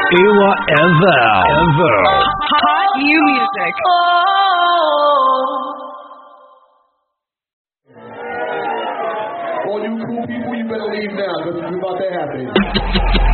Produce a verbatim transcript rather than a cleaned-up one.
Ayla Enzel. Enzel. Hot new music. All you cool people, you better leave now, because it's about to happen.